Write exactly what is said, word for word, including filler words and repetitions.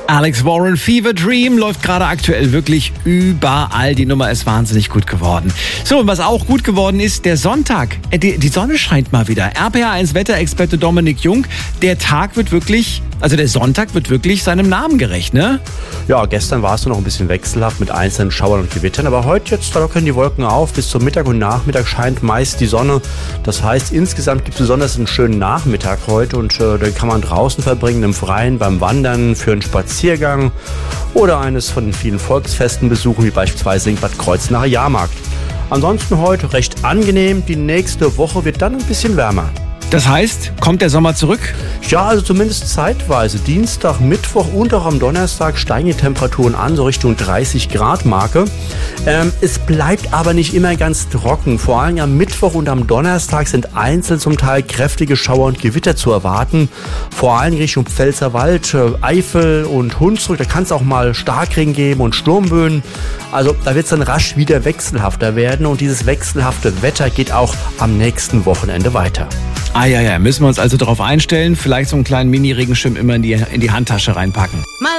Alex Warren, Fever Dream, läuft gerade aktuell wirklich überall. Die Nummer ist wahnsinnig gut geworden. So, und was auch gut geworden ist, der Sonntag. Äh, die, die Sonne scheint mal wieder. R P A eins Wetterexperte Dominik Jung, der Tag wird wirklich, also der Sonntag wird wirklich seinem Namen gerecht, ne? Ja, gestern war es noch ein bisschen wechselhaft mit einzelnen Schauern und Gewittern, aber heute jetzt da lockern die Wolken auf. Bis zum Mittag und Nachmittag scheint meist die Sonne. Das heißt, insgesamt gibt es besonders einen schönen Nachmittag heute und äh, den kann man draußen verbringen, im Freien, beim Wandern, für einen Spaziergang oder eines von den vielen Volksfesten besuchen, wie beispielsweise in Bad Kreuznacher Jahrmarkt. Ansonsten heute recht angenehm. Die nächste Woche wird dann ein bisschen wärmer. Das heißt, kommt der Sommer zurück? Ja, also zumindest zeitweise. Dienstag, Mittwoch und auch am Donnerstag steigen die Temperaturen an, so Richtung dreißig Grad Marke. Ähm, es bleibt aber nicht immer ganz trocken. Vor allem am Mittwoch und am Donnerstag sind einzeln zum Teil kräftige Schauer und Gewitter zu erwarten. Vor allem Richtung Pfälzerwald, äh, Eifel und Hunsrück. Da kann es auch mal Starkregen geben und Sturmböen. Also da wird es dann rasch wieder wechselhafter werden. Und dieses wechselhafte Wetter geht auch am nächsten Wochenende weiter. Ah ja, ja, müssen wir uns also darauf einstellen, vielleicht so einen kleinen Mini-Regenschirm immer in die, in die Handtasche reinpacken.